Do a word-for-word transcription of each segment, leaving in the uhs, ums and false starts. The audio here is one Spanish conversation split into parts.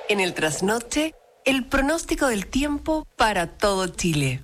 En el trasnoche, el pronóstico del tiempo para todo Chile.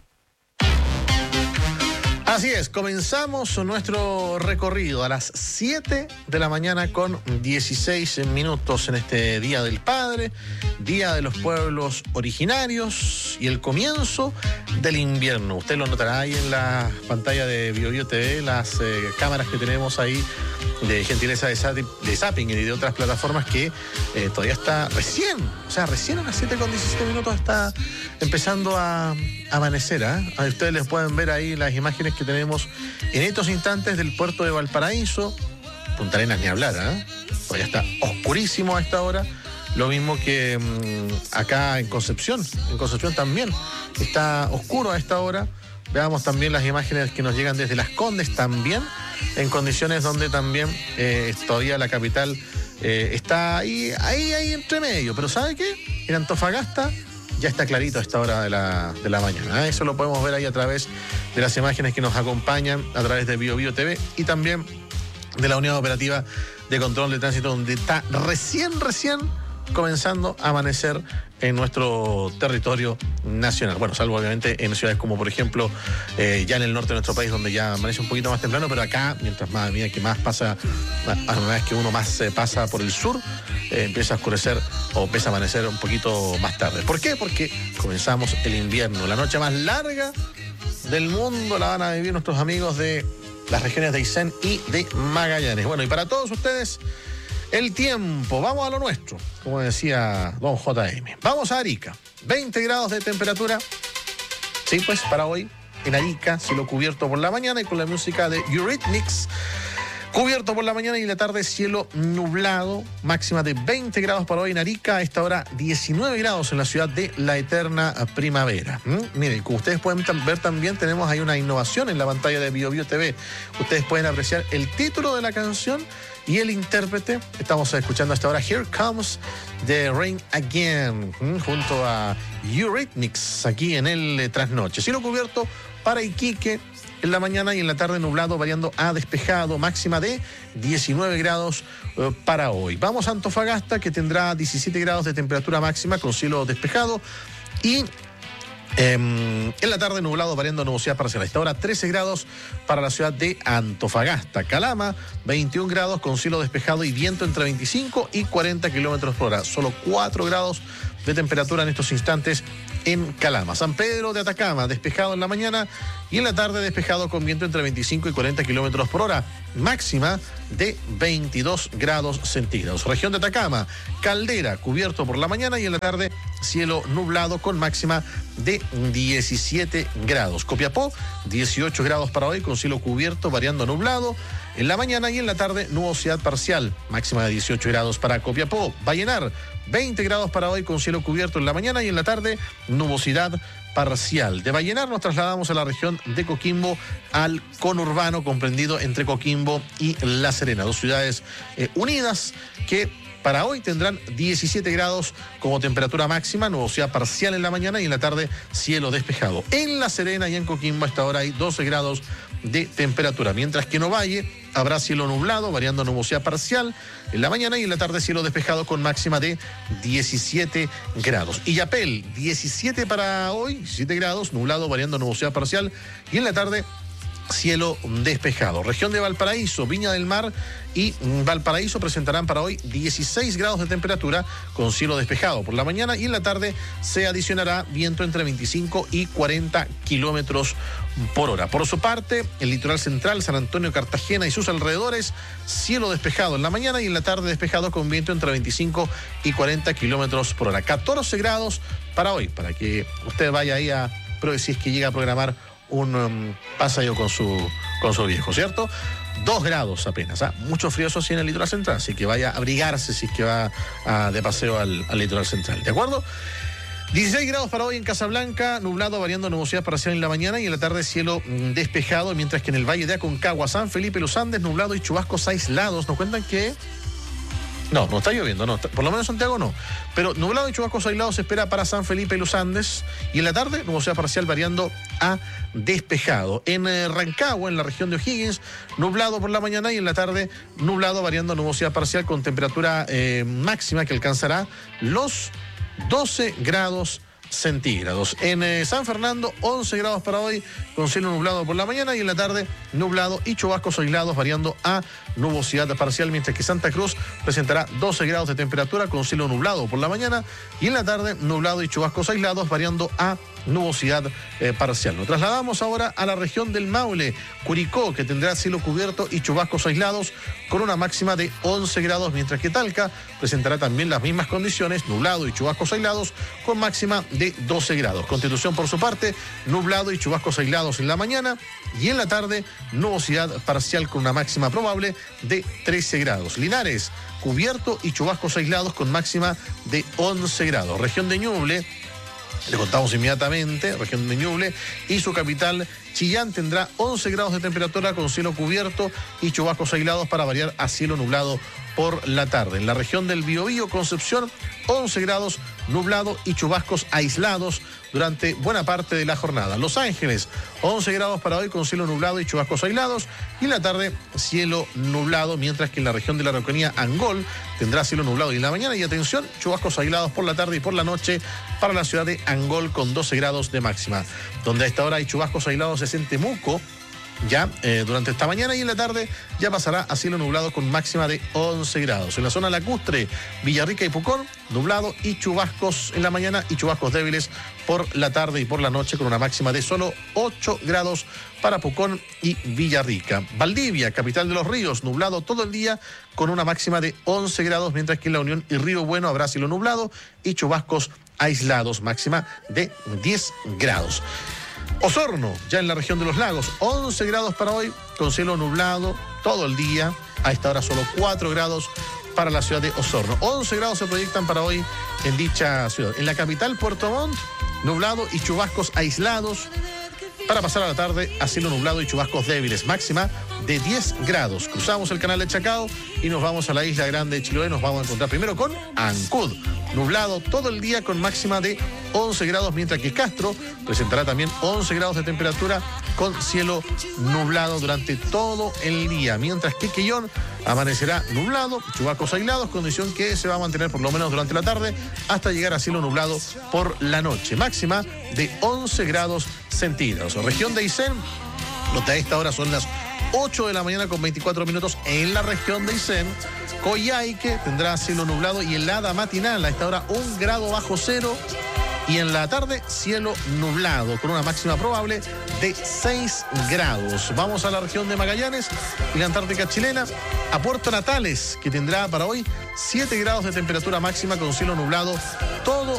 Así es, comenzamos nuestro recorrido a las siete de la mañana con dieciséis minutos en este Día del Padre, Día de los Pueblos Originarios y el comienzo del invierno. Usted lo notará ahí en la pantalla de BioBio T V, las eh, cámaras que tenemos ahí de gentileza de, Zati, de Zapping y de otras plataformas que eh, todavía está recién, o sea, recién a las siete con diecisiete minutos está empezando a amanecer. ¿eh? A ustedes les pueden ver ahí las imágenes que tenemos en estos instantes del puerto de Valparaíso. Punta Arenas ni hablar, ¿eh? Todavía está oscurísimo a esta hora. Lo mismo que mmm, acá en Concepción. En Concepción también está oscuro a esta hora. Veamos también las imágenes que nos llegan desde Las Condes también, en condiciones donde también eh, todavía la capital eh, está ahí, ahí, ahí entre medio. Pero ¿sabe qué? En Antofagasta ya está clarito a esta hora de la, de la mañana. ¿eh? Eso lo podemos ver ahí a través de las imágenes que nos acompañan a través de BioBio T V y también de la Unidad Operativa de Control de Tránsito, donde está recién, recién comenzando a amanecer en nuestro territorio nacional. Bueno, salvo obviamente en ciudades como, por ejemplo, eh, ya en el norte de nuestro país, donde ya amanece un poquito más temprano, pero acá, mientras más, mira, que más pasa, a la vez que uno más eh, pasa por el sur, eh, empieza a oscurecer o empieza a amanecer un poquito más tarde. ¿Por qué? Porque comenzamos el invierno, la noche más larga del mundo la van a vivir nuestros amigos de las regiones de Aysén y de Magallanes. Bueno, y para todos ustedes, el tiempo, vamos a lo nuestro, como decía don J M. Vamos a Arica, veinte grados de temperatura. Sí, pues para hoy en Arica, cielo cubierto por la mañana y con la música de Eurythmics. Cubierto por la mañana y en la tarde cielo nublado, máxima de veinte grados para hoy en Arica, a esta hora diecinueve grados en la ciudad de La Eterna Primavera. ¿Mm? Miren, como ustedes pueden ver también, tenemos ahí una innovación en la pantalla de BioBio T V. Ustedes pueden apreciar el título de la canción y el intérprete. Estamos escuchando hasta ahora Here Comes the Rain Again, ¿Mm? junto a Eurythmics aquí en el eh, Trasnoche. Cielo cubierto para Iquique en la mañana y en la tarde nublado, variando a despejado, máxima de diecinueve grados eh, para hoy. Vamos a Antofagasta, que tendrá diecisiete grados de temperatura máxima con cielo despejado y Eh, en la tarde nublado, variando a nubosidad parcial. A esta hora trece grados para la ciudad de Antofagasta. Calama, veintiún grados con cielo despejado y viento entre veinticinco y cuarenta kilómetros por hora. Solo cuatro grados de temperatura en estos instantes en Calama. San Pedro de Atacama, despejado en la mañana y en la tarde despejado con viento entre veinticinco y cuarenta kilómetros por hora. Máxima de veintidós grados centígrados. Región de Atacama, Caldera, cubierto por la mañana y en la tarde cielo nublado con máxima de diecisiete grados. Copiapó, dieciocho grados para hoy con cielo cubierto, variando a nublado. En la mañana y en la tarde nubosidad parcial, máxima de dieciocho grados para Copiapó. Vallenar, veinte grados para hoy con cielo cubierto en la mañana y en la tarde nubosidad parcial. De Vallenar nos trasladamos a la región de Coquimbo, al conurbano comprendido entre Coquimbo y La Serena, dos ciudades eh, unidas que para hoy tendrán diecisiete grados como temperatura máxima, nubosidad parcial en la mañana y en la tarde cielo despejado. En La Serena y en Coquimbo a esta hora hay doce grados de temperatura, mientras que en Ovalle habrá cielo nublado, variando a nubosidad parcial en la mañana y en la tarde cielo despejado con máxima de diecisiete grados. Illapel, diecisiete para hoy, diecisiete grados, nublado, variando a nubosidad parcial y en la tarde cielo despejado. Región de Valparaíso, Viña del Mar y Valparaíso presentarán para hoy dieciséis grados de temperatura con cielo despejado por la mañana y en la tarde se adicionará viento entre veinticinco y cuarenta kilómetros por hora. Por su parte, el litoral central, San Antonio, Cartagena y sus alrededores, cielo despejado en la mañana y en la tarde despejado con viento entre veinticinco y cuarenta kilómetros por hora. catorce grados para hoy, para que usted vaya ahí a, pero si es que llega a programar un um, paseo con su, con su viejo, ¿cierto? Dos grados apenas, ¿ah? Mucho frío eso sí en el litoral central, así que vaya a abrigarse si es que va a, de paseo al, al litoral central, ¿de acuerdo? dieciséis grados para hoy en Casablanca, nublado, variando nubosidad parcial en la mañana y en la tarde cielo mm, despejado, mientras que en el Valle de Aconcagua, San Felipe, Los Andes, nublado y chubascos aislados. Nos cuentan que No, no está lloviendo, no. Por lo menos en Santiago no. Pero nublado y chubascos aislados se espera para San Felipe y Los Andes. Y en la tarde, nubosidad parcial variando a despejado. En eh, Rancagua, en la región de O'Higgins, nublado por la mañana y en la tarde, nublado variando a nubosidad parcial con temperatura eh, máxima que alcanzará los doce grados centígrados. En eh, San Fernando, once grados para hoy, con cielo nublado por la mañana, y en la tarde nublado y chubascos aislados, variando a nubosidad parcial, mientras que Santa Cruz presentará doce grados de temperatura con cielo nublado por la mañana, y en la tarde nublado y chubascos aislados, variando a nubosidad eh, parcial. Nos trasladamos ahora a la región del Maule, Curicó, que tendrá cielo cubierto y chubascos aislados con una máxima de once grados, mientras que Talca presentará también las mismas condiciones, nublado y chubascos aislados con máxima de doce grados. Constitución, por su parte, nublado y chubascos aislados en la mañana, y en la tarde nubosidad parcial con una máxima probable de trece grados. Linares, cubierto y chubascos aislados con máxima de once grados. Región de Ñuble, le contamos inmediatamente, región de Ñuble y su capital, Chillán, tendrá once grados de temperatura con cielo cubierto y chubascos aislados para variar a cielo nublado por la tarde. En la región del Biobío, Concepción, once grados, nublado y chubascos aislados durante buena parte de la jornada. Los Ángeles, once grados para hoy con cielo nublado y chubascos aislados, y en la tarde cielo nublado, mientras que en la región de la Araucanía, Angol, tendrá cielo nublado y en la mañana, y atención, chubascos aislados por la tarde y por la noche para la ciudad de Angol con doce grados de máxima. Donde a esta hora hay chubascos aislados es en Temuco, ya eh, durante esta mañana, y en la tarde ya pasará a cielo nublado con máxima de once grados. En la zona lacustre, Villarrica y Pucón, nublado y chubascos en la mañana y chubascos débiles por la tarde y por la noche con una máxima de solo ocho grados para Pucón y Villarrica. Valdivia, capital de los ríos, nublado todo el día con una máxima de once grados, mientras que en La Unión y Río Bueno habrá cielo nublado y chubascos aislados, máxima de diez grados. Osorno, ya en la región de los lagos, once grados para hoy, con cielo nublado todo el día. A esta hora solo cuatro grados para la ciudad de Osorno. once grados se proyectan para hoy en dicha ciudad. En la capital, Puerto Montt, nublado y chubascos aislados, para pasar a la tarde a cielo nublado y chubascos débiles, máxima de diez grados. Cruzamos el canal de Chacao y nos vamos a la isla grande de Chiloé. Nos vamos a encontrar primero con Ancud, nublado todo el día con máxima de once grados, mientras que Castro presentará también once grados de temperatura con cielo nublado durante todo el día, mientras que Quellón amanecerá nublado, chubascos aislados, condición que se va a mantener por lo menos durante la tarde hasta llegar a cielo nublado por la noche, máxima de once grados centígrados. Región de Aysén, donde a esta hora son las ocho de la mañana con veinticuatro minutos en la región de Aysén. Coyhaique tendrá cielo nublado y helada matinal, a esta hora un grado bajo cero, y en la tarde cielo nublado con una máxima probable de seis grados. Vamos a la región de Magallanes y la Antártica chilena, a Puerto Natales, que tendrá para hoy siete grados de temperatura máxima con cielo nublado todo